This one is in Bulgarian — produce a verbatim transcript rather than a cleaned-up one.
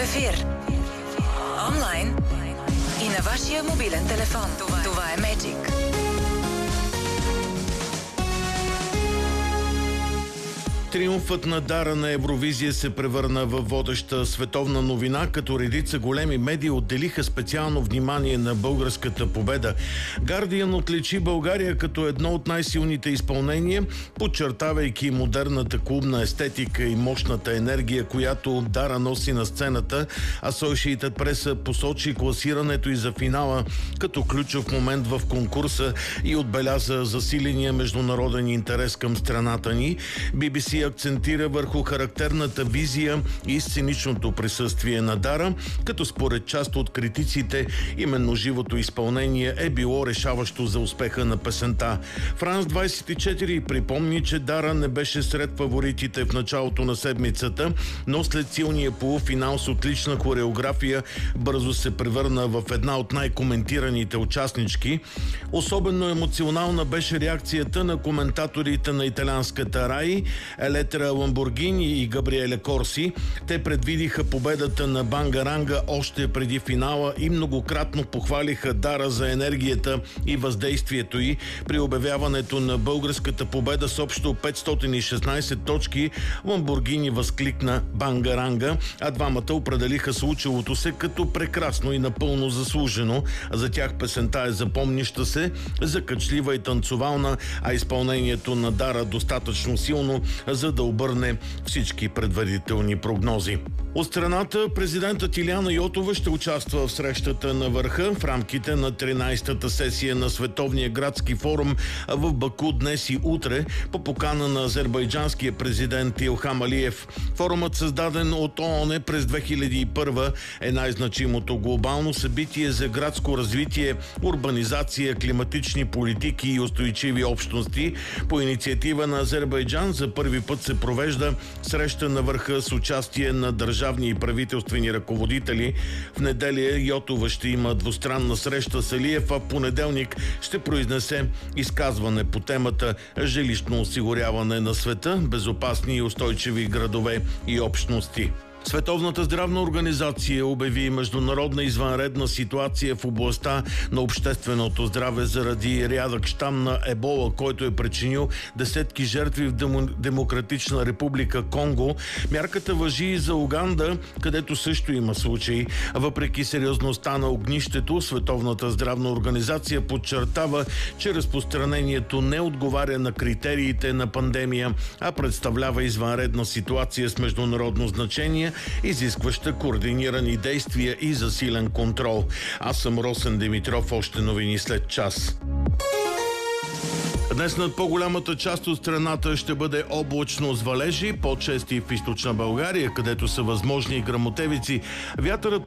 ефир, онлайн и на вашия мобилен телефон. Това, Това е Magic. Триумфът на Дара на Евровизия се превърна в водеща световна новина, като редица големи медии отделиха специално внимание на българската победа. Guardian отличи България като едно от най-силните изпълнения, подчертавайки модерната клубна естетика и мощната енергия, която Дара носи на сцената, а Associated Press посочи класирането и за финала като ключов момент в конкурса и отбеляза засиления международен интерес към страната ни. Би Би Си акцентира върху характерната визия и сценичното присъствие на Дара, като според част от критиците именно живото изпълнение е било решаващо за успеха на песента. Франс двайсет и четири припомни, че Дара не беше сред фаворитите в началото на седмицата, но след силния полуфинал с отлична хореография бързо се превърна в една от най-коментираните участнички. Особено емоционална беше реакцията на коментаторите на италианската Раи, Елетра Ламборгини и Габриеле Корси. Те предвидиха победата на Бангаранга още преди финала и многократно похвалиха Дара за енергията и въздействието й. При обявяването на българската победа с общо петстотин и шестнайсет точки Ламборгини възкликна Бангаранга, а двамата определиха случилото се като прекрасно и напълно заслужено. За тях песента е запомнища се, закачлива и танцовална, а изпълнението на Дара достатъчно силно, за да обърне всички предварителни прогнози. От страната президентът Илияна Йотова ще участва в срещата на върха в рамките на тринайсетата сесия на Световния градски форум в Баку днес и утре по покана на азербайджанския президент Илхам Алиев. Форумът, създаден от ООН през две хиляди и първа, е най-значимото глобално събитие за градско развитие, урбанизация, климатични политики и устойчиви общности. По инициатива на Азербайджан за първи път се провежда среща на върха с участие на държавни и правителствени ръководители. В неделя Йотова ще има двустранна среща с Алиев, а в понеделник ще произнесе изказване по темата жилищно осигуряване на света, безопасни и устойчиви градове и общности. Световната здравна организация обяви международна извънредна ситуация в областта на общественото здраве заради рядък щам на ебола, който е причинил десетки жертви в Демократична република Конго. Мярката важи и за Уганда, където също има случаи. Въпреки сериозността на огнището, Световната здравна организация подчертава, че разпространението не отговаря на критериите на пандемия, а представлява извънредна ситуация с международно значение, изискваща координирани действия и засилен контрол. Аз съм Росен Димитров, още новини след час. Днес над по-голямата част от страната ще бъде облачно с валежи, по-чести в източна България, където са възможни и гръмотевици. Вятърът